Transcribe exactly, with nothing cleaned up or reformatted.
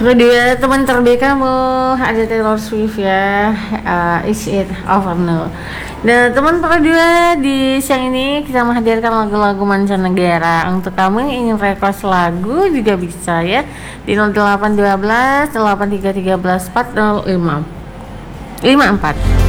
Kedua teman terbaik kamu ada Taylor Swift ya, uh, Is It Over Now. Dan teman kedua di siang ini kita menghadirkan lagu-lagu mancanegara. Untuk kamu yang ingin request lagu juga bisa ya di nol delapan satu dua delapan tiga tiga empat nol lima lima empat.